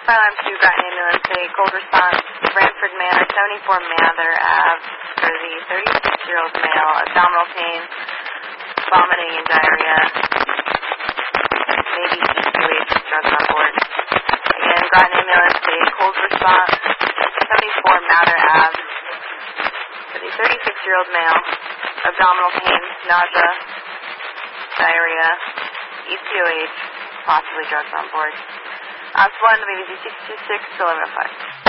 Alarm 2, Groton Ambulance, a cold response, Brantford Manor, 74 Mather Ave, for the 36-year-old male, abdominal pain, vomiting and diarrhea, maybe EQH drugs on board. Again, Groton Ambulance, a cold response, 74 Mather Ave, for the 36-year-old male, abdominal pain, nausea, diarrhea, EQH, possibly drugs on board. Osce 1, WZ 626, 1105.